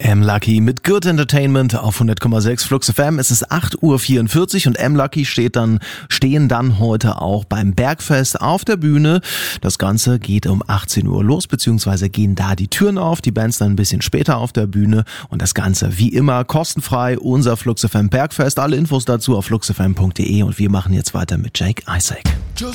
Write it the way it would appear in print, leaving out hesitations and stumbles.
M-Lucky mit Good Entertainment auf 100,6 Flux FM. Es ist 8:44 Uhr und M-Lucky stehen dann heute auch beim Bergfest auf der Bühne. Das Ganze geht um 18 Uhr los, beziehungsweise gehen da die Türen auf. Die Bands dann ein bisschen später auf der Bühne und das Ganze wie immer kostenfrei. Unser Flux FM Bergfest. Alle Infos dazu auf fluxfm.de und wir machen jetzt weiter mit Jake Isaac. Just